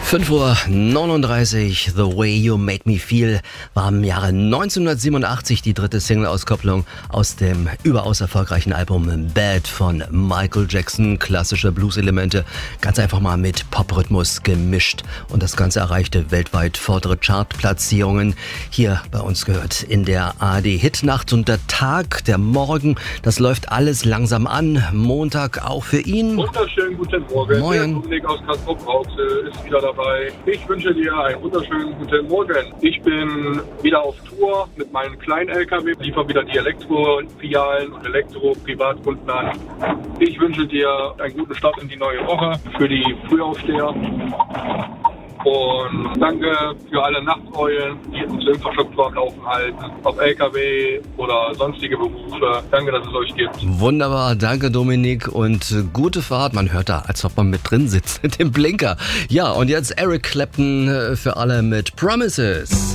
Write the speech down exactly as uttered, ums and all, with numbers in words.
fünf Uhr neununddreißig, The Way You Make Me Feel war im Jahre neunzehnhundertsiebenundachtzig die dritte Single-Auskopplung aus dem überaus erfolgreichen Album Bad von Michael Jackson. Klassische Blues-Elemente, ganz einfach mal mit Pop-Rhythmus gemischt. Und das Ganze erreichte weltweit vordere Chartplatzierungen. Hier bei uns gehört in der A R D-Hitnacht und der Tag, der Morgen, das läuft alles langsam an. Montag auch für ihn. Wunderschönen guten Morgen. Moin. Der Dominik aus Castrop-Rauxel ist wieder dabei. Ich wünsche dir einen wunderschönen guten Morgen. Ich bin wieder auf Tour mit meinem kleinen L K W, liefere wieder die Elektro-Filialen und Elektro-Privatkunden an. Ich wünsche dir einen guten Start in die neue Woche für die Frühaufsteher. Und danke für alle Nachteulen, die uns Infrastruktur am Laufen halten, ob L K W oder sonstige Berufe. Danke, dass es euch gibt. Wunderbar, danke Dominik und äh, gute Fahrt. Man hört da, als ob man mit drin sitzt, mit dem Blinker. Ja, und jetzt Eric Clapton äh, für alle mit Promises.